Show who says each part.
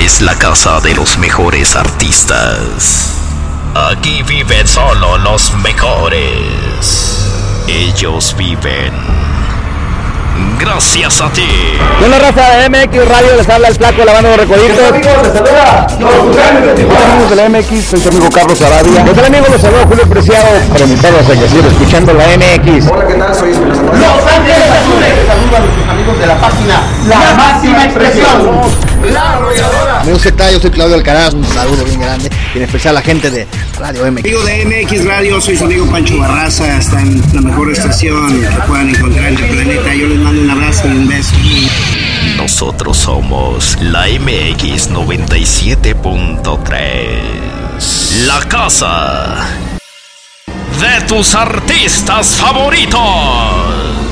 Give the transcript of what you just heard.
Speaker 1: es la casa de los mejores artistas. Aquí viven solo los mejores. Ellos viven gracias a ti.
Speaker 2: Con la raza de MX Radio les habla el Flaco, la banda de los Recoditos.
Speaker 3: ¿Qué tal, amigos? Les saluda los Tucanes de Tijuana.
Speaker 2: Amigos de la MX, soy su amigo Carlos Arabia. ¿Qué tal, amigos? Los saluda Julio Preciado para invitarlos a que sigan escuchando la MX.
Speaker 3: Hola, ¿qué tal? Soy Julio Santos.
Speaker 4: Los Ángeles Azules. Saludos a nuestros amigos de la página La Máxima Expresión.
Speaker 3: La Arrolladora.
Speaker 5: Amigos, ¿qué tal? Yo soy Claudio Alcaraz, un saludo bien grande, y en especial a la gente de Radio MX.
Speaker 6: Amigo de MX Radio, soy su amigo Pancho Barraza, está en la mejor estación que puedan encontrar en el planeta. Yo les mando un abrazo y un beso.
Speaker 1: Nosotros somos la MX 97.3. La casa de tus artistas favoritos.